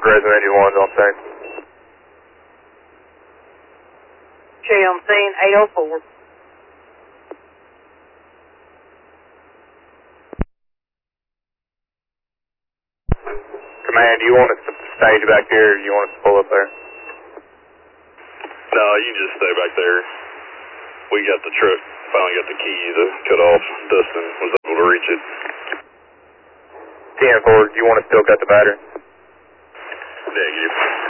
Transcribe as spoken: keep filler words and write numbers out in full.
resident you wanted on scene. Okay, on scene eight oh four. Command, do you want us to stage back here or do you want us to pull up there? No, you can just stay back there. We got the truck, finally got the key to cut off. Dustin was able to reach it. ten four, do you want to still cut the battery? Negative.